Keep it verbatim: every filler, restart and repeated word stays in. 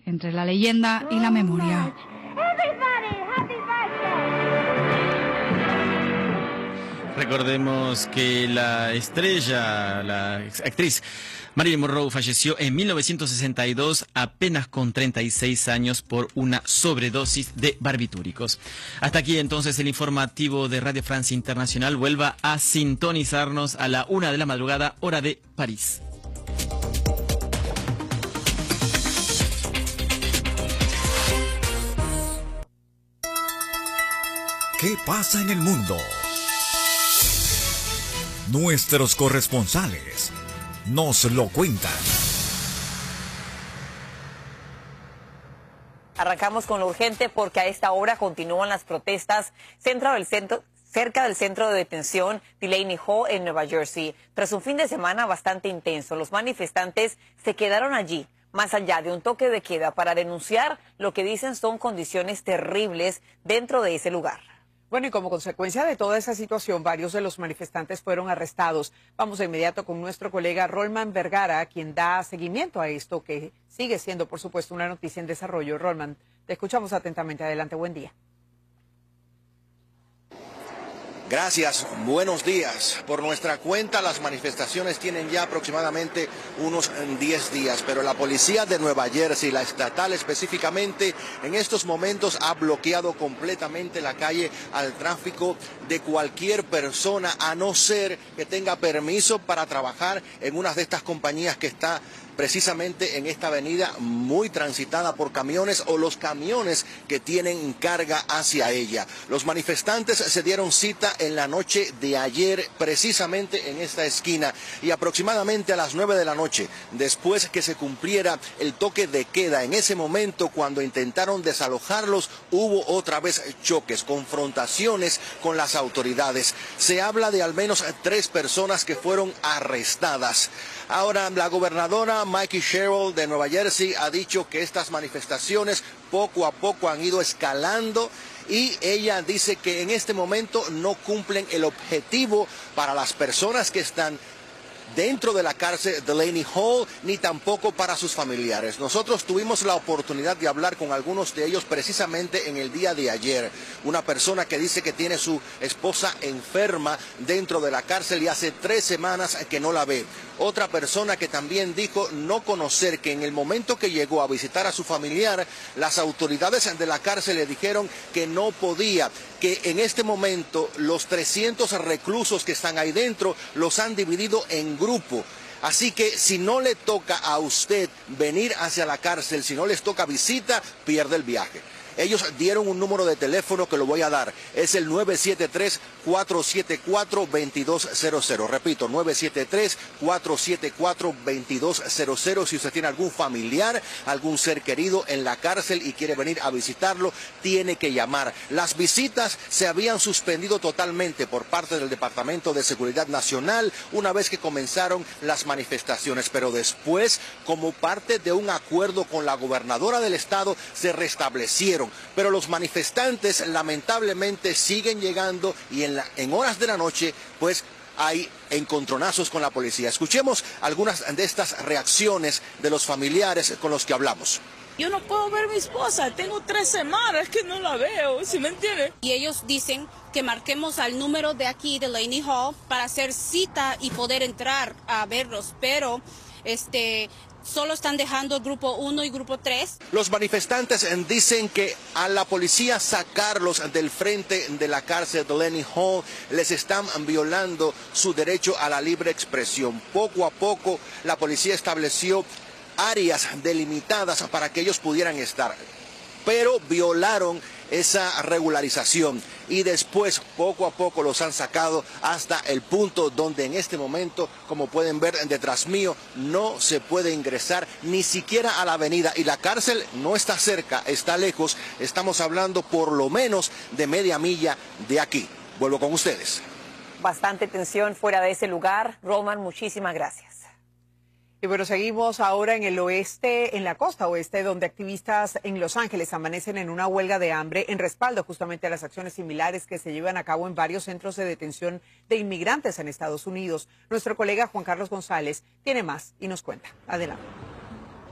entre la leyenda y la memoria. Recordemos que la estrella, la actriz Marilyn Monroe falleció en mil novecientos sesenta y dos apenas con treinta y seis años por una sobredosis de barbitúricos. Hasta aquí entonces el informativo de Radio Francia Internacional. Vuelva a sintonizarnos a la una de la madrugada, hora de París. ¿Qué pasa en el mundo? Nuestros corresponsales nos lo cuentan. Arrancamos con lo urgente porque a esta hora continúan las protestas centro del centro, cerca del centro de detención Delaney Hall en Nueva Jersey. Tras un fin de semana bastante intenso, los manifestantes se quedaron allí, más allá de un toque de queda, para denunciar lo que dicen son condiciones terribles dentro de ese lugar. Bueno, y como consecuencia de toda esa situación, varios de los manifestantes fueron arrestados. Vamos de inmediato con nuestro colega Rolman Vergara, quien da seguimiento a esto, que sigue siendo, por supuesto, una noticia en desarrollo. Rolman, te escuchamos atentamente. Adelante, buen día. Gracias, buenos días. Por nuestra cuenta, las manifestaciones tienen ya aproximadamente unos diez días, pero la policía de Nueva Jersey, la estatal específicamente, en estos momentos ha bloqueado completamente la calle al tráfico de cualquier persona, a no ser que tenga permiso para trabajar en una de estas compañías que está precisamente en esta avenida muy transitada por camiones o los camiones que tienen carga hacia ella. Los manifestantes se dieron cita en la noche de ayer precisamente en esta esquina y aproximadamente a las nueve de la noche, después que se cumpliera el toque de queda, en ese momento cuando intentaron desalojarlos, hubo otra vez choques, confrontaciones con las autoridades. Se habla de al menos tres personas que fueron arrestadas. Ahora, la gobernadora Mikie Sherrill de Nueva Jersey ha dicho que estas manifestaciones poco a poco han ido escalando y ella dice que en este momento no cumplen el objetivo para las personas que están dentro de la cárcel Delaney Hall, ni tampoco para sus familiares. Nosotros tuvimos la oportunidad de hablar con algunos de ellos precisamente en el día de ayer. Una persona que dice que tiene su esposa enferma dentro de la cárcel y hace tres semanas que no la ve. Otra persona que también dijo no conocer que en el momento que llegó a visitar a su familiar, las autoridades de la cárcel le dijeron que no podía, que en este momento los trescientos reclusos que están ahí dentro los han dividido en grupo. Así que si no le toca a usted venir hacia la cárcel, si no les toca visita, pierde el viaje. Ellos dieron un número de teléfono que lo voy a dar. Es el nueve siete tres, cuatro siete cuatro, dos dos cero cero. Repito, nueve siete tres, cuatro siete cuatro, dos dos cero cero. Si usted tiene algún familiar, algún ser querido en la cárcel y quiere venir a visitarlo, tiene que llamar. Las visitas se habían suspendido totalmente por parte del Departamento de Seguridad Nacional una vez que comenzaron las manifestaciones. Pero después, como parte de un acuerdo con la gobernadora del estado, se restablecieron. Pero los manifestantes lamentablemente siguen llegando y en, la, en horas de la noche pues hay encontronazos con la policía. Escuchemos algunas de estas reacciones de los familiares con los que hablamos. Yo no puedo ver a mi esposa, tengo tres semanas que no la veo, ¿sí me entiendes? Y ellos dicen que marquemos al número de aquí, de Delaney Hall, para hacer cita y poder entrar a verlos, pero este... solo están dejando el grupo uno y grupo tres. Los manifestantes dicen que a la policía sacarlos del frente de la cárcel de Delaney Hall les están violando su derecho a la libre expresión. Poco a poco la policía estableció áreas delimitadas para que ellos pudieran estar, pero violaron esa regularización y después poco a poco los han sacado hasta el punto donde en este momento, como pueden ver detrás mío, no se puede ingresar ni siquiera a la avenida y la cárcel no está cerca, está lejos. Estamos hablando por lo menos de media milla de aquí. Vuelvo con ustedes. Bastante tensión fuera de ese lugar. Roman, muchísimas gracias. Y bueno, seguimos ahora en el oeste, en la costa oeste, donde activistas en Los Ángeles amanecen en una huelga de hambre en respaldo justamente a las acciones similares que se llevan a cabo en varios centros de detención de inmigrantes en Estados Unidos. Nuestro colega Juan Carlos González tiene más y nos cuenta. Adelante.